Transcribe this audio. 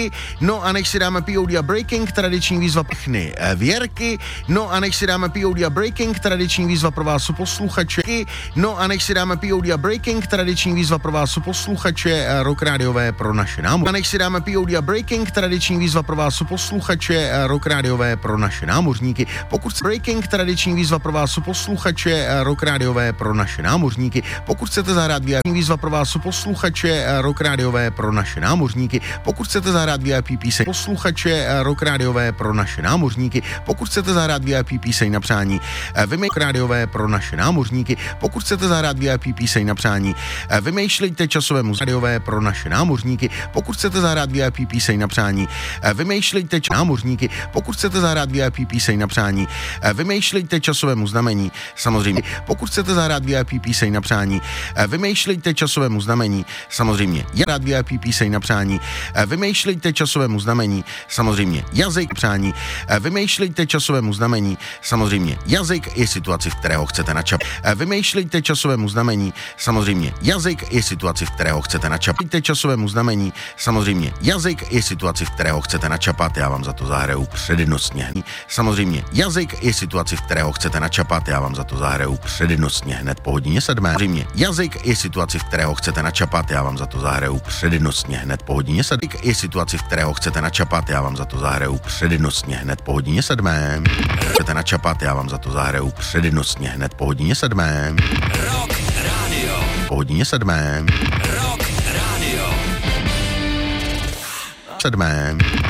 Věrky, no a než si dáme POD a Breaking, tradiční výzva všechny Věrky, no a než si dáme POD a Breaking, tradiční výzva pro vás posluchače, no a než si dáme POD a Breaking, tradiční výzva pro vás posluchače Rock Rádiové pro naše námořníky. A než si dáme POD a Breaking, tradiční výzva pro vás posluchače Rock Rádiové pro naše námořníky. Pokud chcete Breaking, tradiční výzva pro vás posluchače Rock Rádiové pro naše námořníky. Pokud chcete zahrát VIP výzva pro vás posluchače Rock Rádiové pro naše námořníky. Pokud chcete zahrát VIP píseň posluchače Rock Rádiové pro naše námořníky. Pokud chcete zahrát VIP píseň na přání Rock Rádiové pro naše námořníky. Pokud chcete zahrát VIP píseň na přání vymýšlejte časovému rádiové pro naše námořníky. Pokud chcete zahrát VIP píseň na přání vymýšlejte námořníky. Pokud chcete zahrát VIP píseň na přání vymýšlejte časovému znamení. Samozřejmě. Pokud chcete zahrát VIP píseň na přání vymýšlejte časovému znamení. Samozřejmě. Zahrát VIP píseň na přání vymýšlejte časovému znamení. Samozřejmě. Jazyk přání vymýšlejte časovému znamení. Samozřejmě. Jazyk je situaci, v kterého chcete načapat. Vymýšlejte časovému znamení. Samozřejmě. Jazyk je situaci, v kterého chcete načapat. Časovému znamení. Samozřejmě. Jazyk je situaci, v kterého chcete načapat. Já vám za to zahraju přednostně. Samozřejmě. Jazyk je situaci, v kterého chcete načapat. Já vám za to zahraju přednostně hned po hodině 7. Samozřejmě. Jazyk je situaci, v kterého chcete načapat. Já vám za to zahraju přednostně hned po hodině 7. Je situaci, v kterého chcete načapat. Já vám za to zahraju přednostně hned po hodině 7. Chcete načapat. Já vám za to zahraju přednostně hned po hodině 7. Rock Radio. Po hodině 7. Rock Radio. 7.